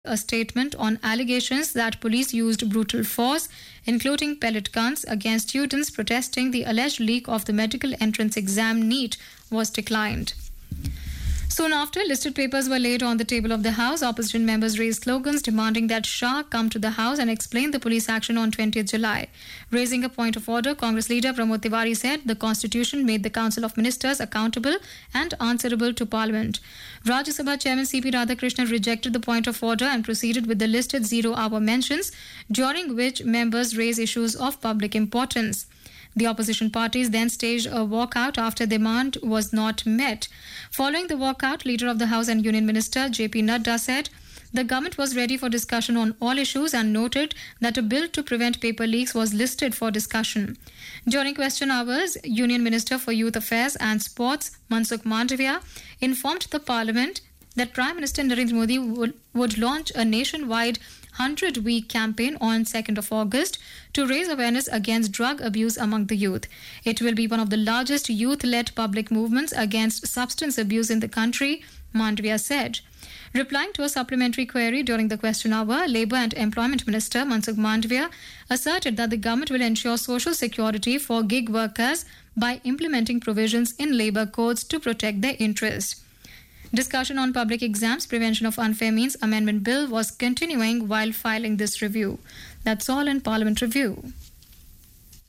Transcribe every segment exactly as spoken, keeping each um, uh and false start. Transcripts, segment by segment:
a statement on allegations that police used brutal force, including pellet guns, against students protesting the alleged leak of the medical entrance exam NEET was declined. Soon after, listed papers were laid on the table of the House. Opposition members raised slogans demanding that Shah come to the House and explain the police action on twentieth July. Raising a point of order, Congress leader Pramod Tiwari said the Constitution made the Council of Ministers accountable and answerable to Parliament. Rajya Sabha Chairman C P Radhakrishnan rejected the point of order and proceeded with the listed zero-hour mentions, during which members raised issues of public importance. The opposition parties then staged a walkout after demand was not met. Following the walkout, Leader of the House and Union Minister J P Nadda said the government was ready for discussion on all issues and noted that a bill to prevent paper leaks was listed for discussion. During question hours, Union Minister for Youth Affairs and Sports Mansukh Mandavia informed the Parliament that Prime Minister Narendra Modi would, would launch a nationwide hundred-week campaign on second of August to raise awareness against drug abuse among the youth. It will be one of the largest youth-led public movements against substance abuse in the country, Mandavia said. Replying to a supplementary query during the question hour, Labour and Employment Minister Mansukh Mandavia asserted that the government will ensure social security for gig workers by implementing provisions in labour codes to protect their interests. Discussion on public exams prevention of unfair means amendment bill was continuing while filing this review. That's all in Parliament Review.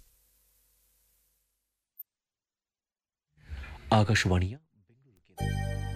ಆಕಾಶವಾಣಿಯ ಬೆಂಗಳೂರು ಕೇಂದ್ರ